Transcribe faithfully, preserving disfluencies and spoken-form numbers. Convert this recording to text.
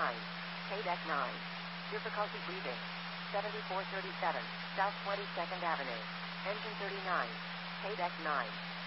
nine. K deck nine. Difficulty breathing. seventy-four thirty-seven, South twenty-second Avenue. Engine thirty-nine. K deck nine.